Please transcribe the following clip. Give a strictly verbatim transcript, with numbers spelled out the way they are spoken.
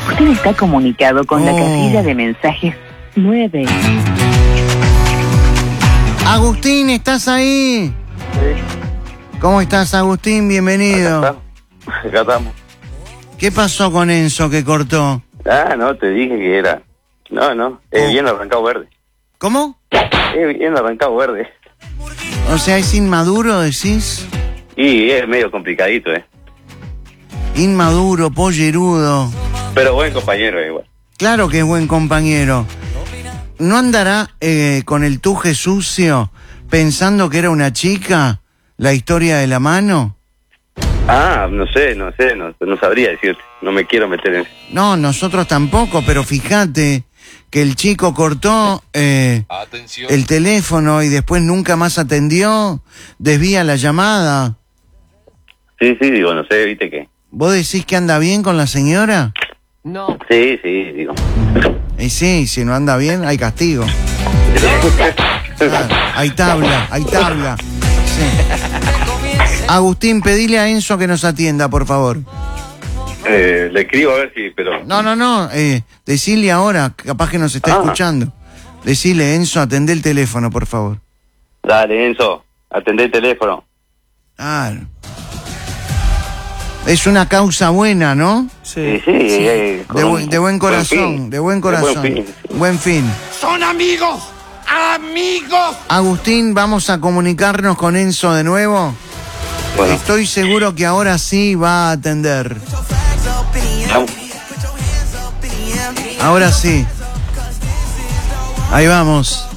Usted está comunicado con Oh. la casilla de mensajes nueve. Agustín, ¿estás ahí? Sí. ¿Cómo estás, Agustín? Bienvenido. Acá estamos. Acá estamos. ¿Qué pasó con Enzo que cortó? Ah, no, te dije que era. No, no, es Oh. bien arrancado verde. ¿Cómo? Es bien arrancado verde. O sea, ¿es inmaduro, decís? Y es medio complicadito, ¿eh? Inmaduro, pollerudo. Pero buen compañero, igual. Claro que es buen compañero. ¿No andará eh, con el tuje sucio pensando que era una chica? ¿La historia de la mano? Ah, no sé, no sé, no, no sabría decirte. No me quiero meter en... No, nosotros tampoco, pero fíjate que el chico cortó eh, el teléfono y después nunca más atendió, desvía la llamada. Sí, sí, digo, no sé, viste que... ¿Vos decís que anda bien con la señora? No. Sí, sí, digo. Y sí, si no anda bien, hay castigo. Claro, hay tabla, hay tabla. Sí. Agustín, pedile a Enzo que nos atienda, por favor. Eh, le escribo a ver si, pero... No, no, no, eh, decile ahora, capaz que nos está Ah. escuchando. Decile, Enzo, atendé el teléfono, por favor. Dale, Enzo, atendé el teléfono. Claro. Es una causa buena, ¿no? Sí, sí, eh, De, con bu- de buen corazón, fin. de buen De corazón. buen fin. Buen fin. ¡Son amigos! ¡Amigos! Agustín, vamos a comunicarnos con Enzo de nuevo. Bueno, Estoy seguro que ahora sí va a atender. vamos. Ahora sí. Ahí vamos.